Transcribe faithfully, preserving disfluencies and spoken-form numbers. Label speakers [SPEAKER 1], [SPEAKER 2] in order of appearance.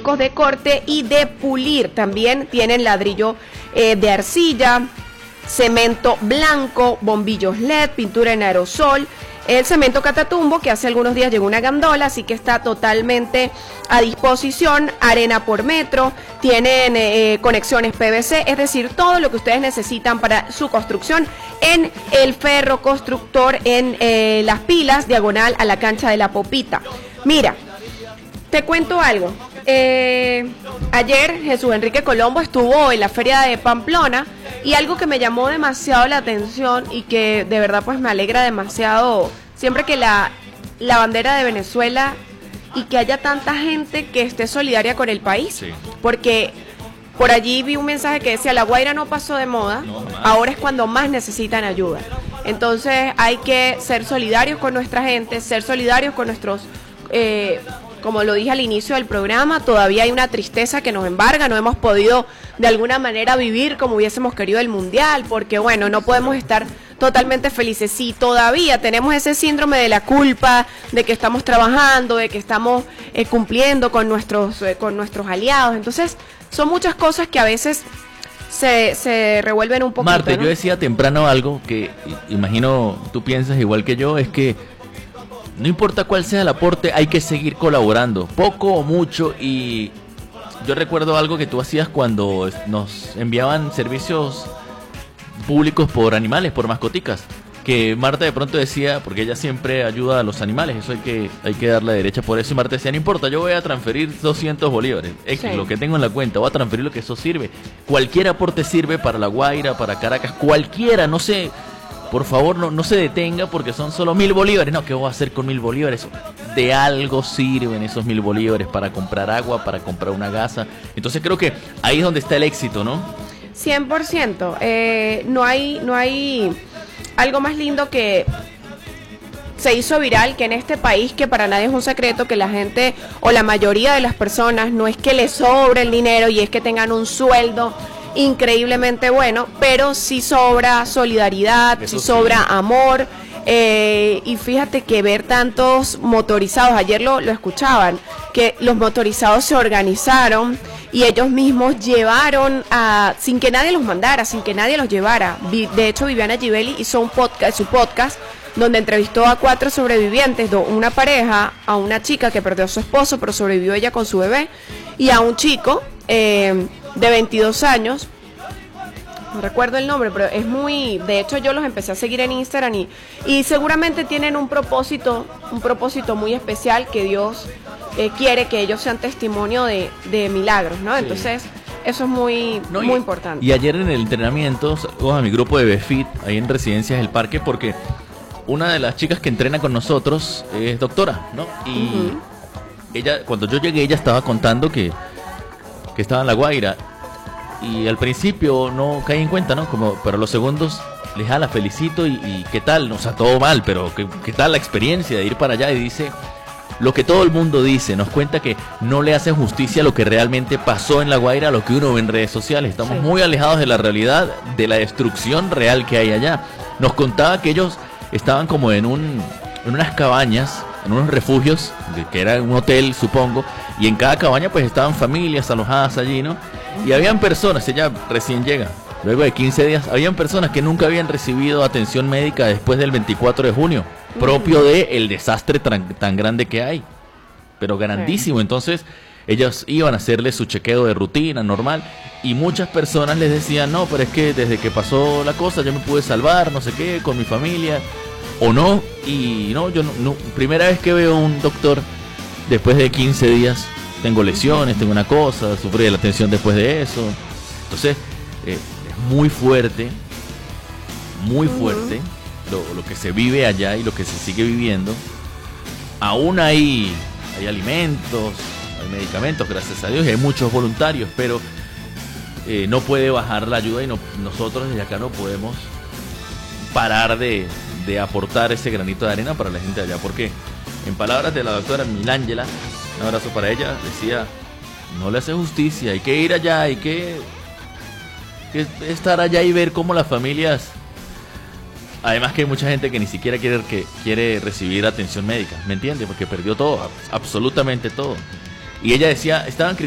[SPEAKER 1] químicos de corte y de pulir. También tienen ladrillo eh, de arcilla, cemento blanco, bombillos L E D, pintura en aerosol, el cemento Catatumbo, que hace algunos días llegó una gandola, así que está totalmente a disposición, arena por metro, tienen eh, conexiones P V C, es decir, todo lo que ustedes necesitan para su construcción en el Ferro Constructor, en eh, Las Pilas, diagonal a la cancha de la Popita. Mira, te cuento algo. Eh, ayer Jesús Enrique Colombo estuvo en la feria de Pamplona y algo que me llamó demasiado la atención y que de verdad pues me alegra demasiado siempre que la, la bandera de Venezuela y que haya tanta gente que esté solidaria con el país, sí. Porque por allí vi un mensaje que decía: La Guaira no pasó de moda, no, ahora es cuando más necesitan ayuda. Entonces hay que ser solidarios con nuestra gente, ser solidarios con nuestros... Eh, como lo dije al inicio del programa, todavía hay una tristeza que nos embarga, no hemos podido de alguna manera vivir como hubiésemos querido el Mundial, porque bueno, no podemos estar totalmente felices. Sí, todavía tenemos ese síndrome de la culpa, de que estamos trabajando, de que estamos eh, cumpliendo con nuestros, eh, con nuestros aliados. Entonces, son muchas cosas que a veces se, se revuelven un poquito,
[SPEAKER 2] Marte,
[SPEAKER 1] ¿no?
[SPEAKER 2] Yo decía temprano algo que imagino tú piensas igual que yo, es que no importa cuál sea el aporte, hay que seguir colaborando, poco o mucho. Y yo recuerdo algo que tú hacías cuando nos enviaban servicios públicos por animales, por mascoticas, que Marta de pronto decía, porque ella siempre ayuda a los animales, eso hay que hay que darle derecha por eso, y Marta decía: no importa, yo voy a transferir doscientos bolívares, X, sí. Lo que tengo en la cuenta, voy a transferir lo que eso sirve. Cualquier aporte sirve para La Guaira, para Caracas, cualquiera, no sé. Por favor, no, no se detenga porque son solo mil bolívares. No, ¿qué voy a hacer con mil bolívares? De algo sirven esos mil bolívares para comprar agua, para comprar una gasa. Entonces creo que ahí es donde está el éxito, ¿no?
[SPEAKER 1] cien por ciento. Eh, no hay, no hay algo más lindo que se hizo viral, que en este país, que para nadie es un secreto, que la gente o la mayoría de las personas no es que les sobre el dinero y es que tengan un sueldo increíblemente bueno, pero sí sobra solidaridad, sí sobra amor, eh, y fíjate que ver tantos motorizados, ayer lo, lo escuchaban, que los motorizados se organizaron y ellos mismos llevaron a, sin que nadie los mandara, sin que nadie los llevara. De hecho, Viviana Givelli hizo un podcast, su podcast, donde entrevistó a cuatro sobrevivientes, una pareja, a una chica que perdió a su esposo, pero sobrevivió ella con su bebé, y a un chico eh, de veintidós años, no recuerdo el nombre, pero es muy, de hecho yo los empecé a seguir en Instagram y, y seguramente tienen un propósito, un propósito muy especial, que Dios eh, quiere que ellos sean testimonio de, de milagros, ¿no? Sí. Entonces, eso es muy, no, muy
[SPEAKER 2] y,
[SPEAKER 1] importante.
[SPEAKER 2] Y ayer en el entrenamiento, saludos a mi grupo de BeFit, ahí en Residencias del Parque, porque una de las chicas que entrena con nosotros es doctora, ¿no? Y uh-huh. ella, cuando yo llegué, ella estaba contando que, que estaba en La Guaira. Y al principio no caí en cuenta, ¿no? Como, pero a los segundos le dije: ah, la felicito y, y qué tal, o sea, todo mal, pero ¿qué, qué tal la experiencia de ir para allá? Y dice lo que todo el mundo dice, nos cuenta que no le hace justicia a lo que realmente pasó en La Guaira, a lo que uno ve en redes sociales. Estamos sí. muy alejados de la realidad, de la destrucción real que hay allá. Nos contaba que ellos estaban como en un en unas cabañas, en unos refugios, que era un hotel, supongo, y en cada cabaña pues estaban familias alojadas allí, ¿no? Y habían personas, ella recién llega, luego de quince días, habían personas que nunca habían recibido atención médica después del veinticuatro de junio, propio de el desastre tan, tan grande que hay, pero grandísimo. Entonces ellos iban a hacerle su chequeo de rutina normal y muchas personas les decían: no, pero es que desde que pasó la cosa yo me pude salvar, no sé qué, con mi familia, o no, y no, yo no, no primera vez que veo a un doctor después de quince días. Tengo lesiones, tengo una cosa, sufrí de la tensión después de eso. Entonces, eh, es muy fuerte, muy fuerte lo, lo que se vive allá y lo que se sigue viviendo. Aún hay, hay alimentos, hay medicamentos, gracias a Dios, y hay muchos voluntarios, pero eh, no puede bajar la ayuda y no, nosotros desde acá no podemos parar de, de aportar ese granito de arena para la gente de allá, porque en palabras de la doctora Milángela, un abrazo para ella, decía: no le hace justicia, hay que ir allá, hay que, que estar allá y ver cómo las familias, además que hay mucha gente que ni siquiera quiere, que quiere recibir atención médica, ¿me entiende? Porque perdió todo, absolutamente todo. Y ella decía, estaban